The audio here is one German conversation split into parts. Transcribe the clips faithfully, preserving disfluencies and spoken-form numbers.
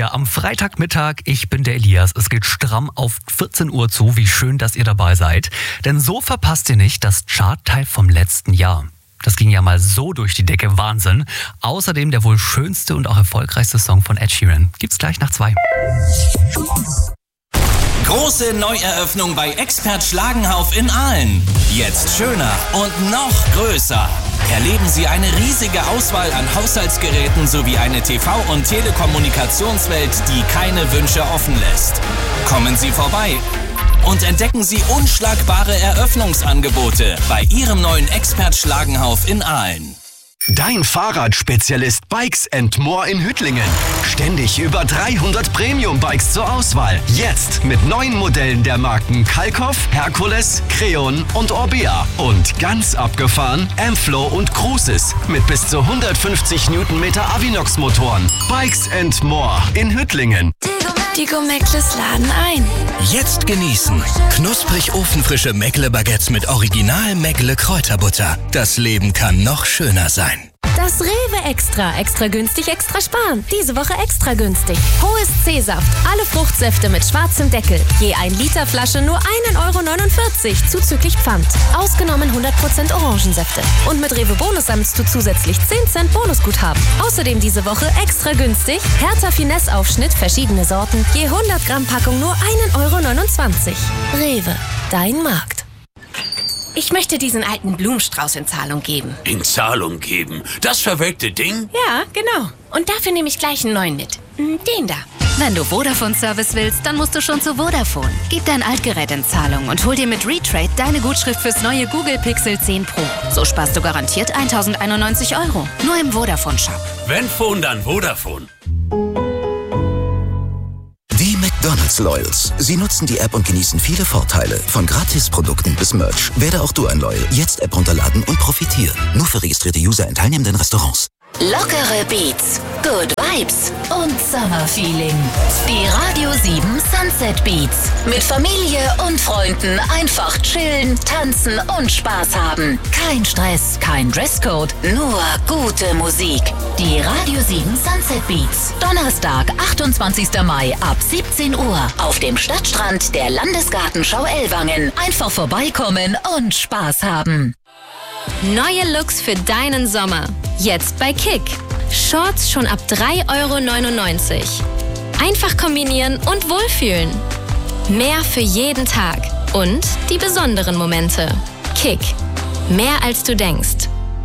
hier am Freitagmittag. Ich bin der Elias. Es geht stramm auf vierzehn Uhr zu. Wie schön, dass ihr dabei seid. Denn so verpasst ihr nicht das Chartteil vom letzten Jahr. Das ging ja mal so durch die Decke. Wahnsinn. Außerdem der wohl schönste und auch erfolgreichste Song von Ed Sheeran. Gibt's gleich nach zwei. Große Neueröffnung bei Expert Schlagenhauf in Aalen. Jetzt schöner und noch größer. Erleben Sie eine riesige Auswahl an Haushaltsgeräten sowie eine T V- und Telekommunikationswelt, die keine Wünsche offen lässt. Kommen Sie vorbei und entdecken Sie unschlagbare Eröffnungsangebote bei Ihrem neuen Expert Schlagenhauf in Aalen. Dein Fahrradspezialist Bikes and More in Hüttlingen. Ständig über dreihundert Premium-Bikes zur Auswahl. Jetzt mit neuen Modellen der Marken Kalkoff, Herkules, Creon und Orbea. Und ganz abgefahren Ampflow und Cruises mit bis zu hundertfünfzig Newtonmeter Avinox-Motoren. Bikes and More in Hüttlingen. Die Go-Meckles laden ein. Jetzt genießen. Knusprig ofenfrische Meckle-Baguettes mit Original Meckle-Kräuterbutter. Das Leben kann noch schöner sein. Das Rewe Extra. Extra günstig, extra sparen. Diese Woche extra günstig. Hohes C-Saft. Alle Fruchtsäfte mit schwarzem Deckel. Je ein Liter Flasche nur ein Euro neunundvierzig. Zuzüglich Pfand. Ausgenommen hundert Prozent Orangensäfte. Und mit Rewe Bonus sammelst du zusätzlich zehn Cent Bonusguthaben. Außerdem diese Woche extra günstig. Hertha Finesse Aufschnitt, verschiedene Sorten. Je hundert Gramm Packung nur ein Euro neunundzwanzig. Rewe. Dein Markt. Ich möchte diesen alten Blumenstrauß in Zahlung geben. In Zahlung geben? Das verwelkte Ding? Ja, genau. Und dafür nehme ich gleich einen neuen mit. Den da. Wenn du Vodafone-Service willst, dann musst du schon zu Vodafone. Gib dein Altgerät in Zahlung und hol dir mit Retrade deine Gutschrift fürs neue Google Pixel zehn Pro. So sparst du garantiert tausendeinundneunzig Euro. Nur im Vodafone-Shop. Wenn Phone, dann Vodafone. Die McDonald's Loyals. Sie nutzen die App und genießen viele Vorteile. Von Gratisprodukten bis Merch. Werde auch du ein Loyal. Jetzt App runterladen und profitieren. Nur für registrierte User in teilnehmenden Restaurants. Lockere Beats, Good Vibes und Summer-Feeling. Die Radio sieben Sunset Beats. Mit Familie und Freunden einfach chillen, tanzen und Spaß haben. Kein Stress, kein Dresscode, nur gute Musik. Die Radio sieben Sunset Beats. Donnerstag, achtundzwanzigster Mai ab siebzehn Uhr auf dem Stadtstrand der Landesgartenschau Ellwangen. Einfach vorbeikommen und Spaß haben. Neue Looks für deinen Sommer. Jetzt bei Kick. Shorts schon ab drei Euro neunundneunzig. Einfach kombinieren und wohlfühlen. Mehr für jeden Tag. Und die besonderen Momente. Kick. Mehr als du denkst.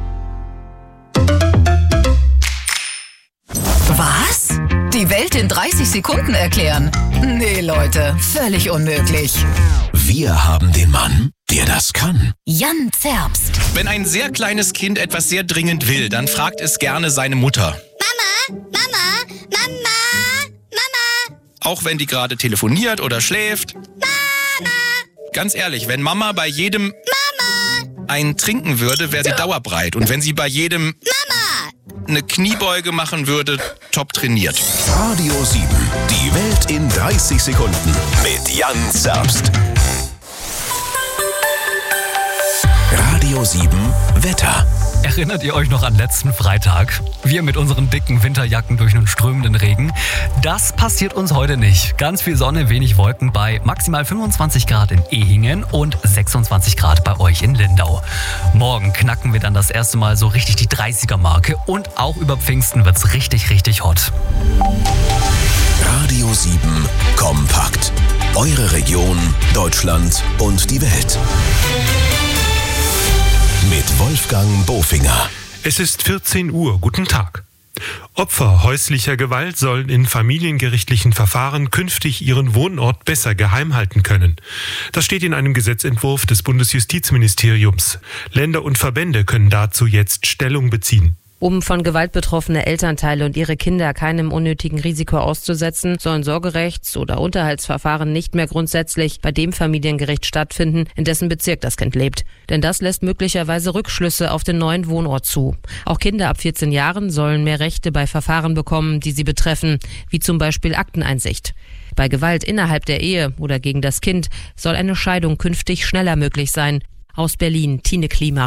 Was? Die Welt in dreißig Sekunden erklären? Nee, Leute, völlig unmöglich. Wir haben den Mann, der das kann. Jan Zerbst. Wenn ein sehr kleines Kind etwas sehr dringend will, dann fragt es gerne seine Mutter. Mama, Mama, Mama, Mama. Auch wenn die gerade telefoniert oder schläft. Mama. Ganz ehrlich, wenn Mama bei jedem Mama einen trinken würde, wäre sie dauerbreit. Und wenn sie bei jedem Mama eine Kniebeuge machen würde, top trainiert. Radio sieben. Die Welt in dreißig Sekunden. Mit Jan Zerbst. Radio sieben Wetter. Erinnert ihr euch noch an letzten Freitag? Wir mit unseren dicken Winterjacken durch einen strömenden Regen. Das passiert uns heute nicht. Ganz viel Sonne, wenig Wolken bei maximal fünfundzwanzig Grad in Ehingen und sechsundzwanzig Grad bei euch in Lindau. Morgen knacken wir dann das erste Mal so richtig die dreißiger-Marke und auch über Pfingsten wird's richtig, richtig hot. Radio sieben Kompakt. Eure Region, Deutschland und die Welt. Mit Wolfgang Bofinger. Es ist vierzehn Uhr. Guten Tag. Opfer häuslicher Gewalt sollen in familiengerichtlichen Verfahren künftig ihren Wohnort besser geheim halten können. Das steht in einem Gesetzentwurf des Bundesjustizministeriums. Länder und Verbände können dazu jetzt Stellung beziehen. Um von Gewalt betroffene Elternteile und ihre Kinder keinem unnötigen Risiko auszusetzen, sollen Sorgerechts- oder Unterhaltsverfahren nicht mehr grundsätzlich bei dem Familiengericht stattfinden, in dessen Bezirk das Kind lebt. Denn das lässt möglicherweise Rückschlüsse auf den neuen Wohnort zu. Auch Kinder ab vierzehn Jahren sollen mehr Rechte bei Verfahren bekommen, die sie betreffen, wie zum Beispiel Akteneinsicht. Bei Gewalt innerhalb der Ehe oder gegen das Kind soll eine Scheidung künftig schneller möglich sein. Aus Berlin, Tine Klimach.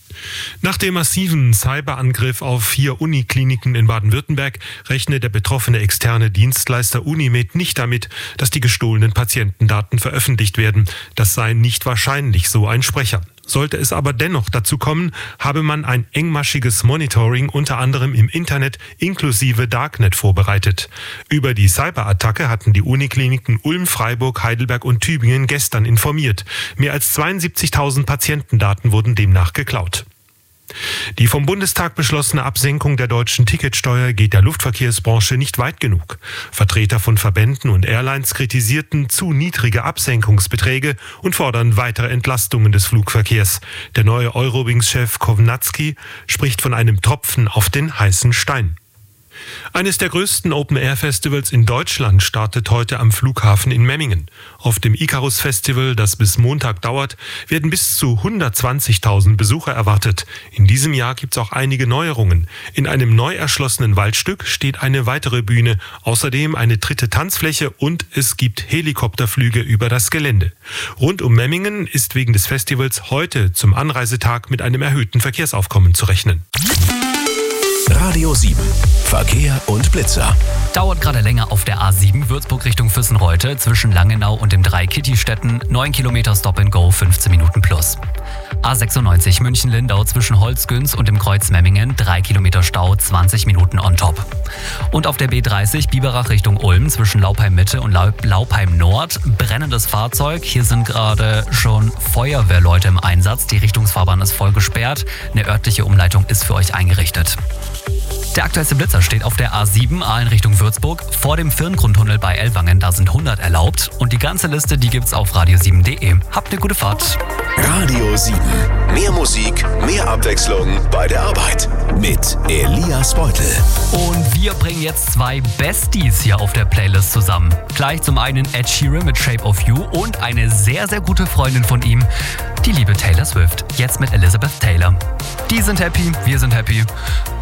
Nach dem massiven Cyberangriff auf vier Unikliniken in Baden-Württemberg rechnet der betroffene externe Dienstleister Unimed nicht damit, dass die gestohlenen Patientendaten veröffentlicht werden. Das sei nicht wahrscheinlich, so ein Sprecher. Sollte es aber dennoch dazu kommen, habe man ein engmaschiges Monitoring unter anderem im Internet inklusive Darknet vorbereitet. Über die Cyberattacke hatten die Unikliniken Ulm, Freiburg, Heidelberg und Tübingen gestern informiert. Mehr als zweiundsiebzigtausend Patientendaten wurden demnach geklaut. Die vom Bundestag beschlossene Absenkung der deutschen Ticketsteuer geht der Luftverkehrsbranche nicht weit genug. Vertreter von Verbänden und Airlines kritisierten zu niedrige Absenkungsbeträge und fordern weitere Entlastungen des Flugverkehrs. Der neue Eurowings-Chef Kovnatski spricht von einem Tropfen auf den heißen Stein. Eines der größten Open-Air-Festivals in Deutschland startet heute am Flughafen in Memmingen. Auf dem Icarus-Festival, das bis Montag dauert, werden bis zu hundertzwanzigtausend Besucher erwartet. In diesem Jahr gibt es auch einige Neuerungen. In einem neu erschlossenen Waldstück steht eine weitere Bühne, außerdem eine dritte Tanzfläche und es gibt Helikopterflüge über das Gelände. Rund um Memmingen ist wegen des Festivals heute zum Anreisetag mit einem erhöhten Verkehrsaufkommen zu rechnen. Radio sieben. Verkehr und Blitzer. Dauert gerade länger auf der A sieben Würzburg Richtung Füssenreute zwischen Langenau und dem drei Kitty-Städten. neun Kilometer Stop and Go, fünfzehn Minuten plus. A sechsundneunzig München-Lindau zwischen Holzgüns und dem Kreuz Memmingen. drei Kilometer Stau, zwanzig Minuten on top. Und auf der B dreißig Biberach Richtung Ulm zwischen Laupheim-Mitte und Laupheim-Nord. Brennendes Fahrzeug. Hier sind gerade schon Feuerwehrleute im Einsatz. Die Richtungsfahrbahn ist voll gesperrt. Eine örtliche Umleitung ist für euch eingerichtet. Der aktuellste Blitzer steht auf der A sieben Aalen Richtung Würzburg vor dem Firngrundtunnel bei Ellwangen. Da sind hundert erlaubt. Und die ganze Liste, die gibt's auf radio sieben punkt de. Habt eine gute Fahrt. Radio sieben. Mehr Musik, mehr Abwechslung bei der Arbeit. Mit Elias Beutel. Und wir bringen jetzt zwei Besties hier auf der Playlist zusammen. Gleich zum einen Ed Sheeran mit Shape of You und eine sehr, sehr gute Freundin von ihm, die liebe Taylor Swift. Jetzt mit Elizabeth Taylor. Die sind happy, wir sind happy.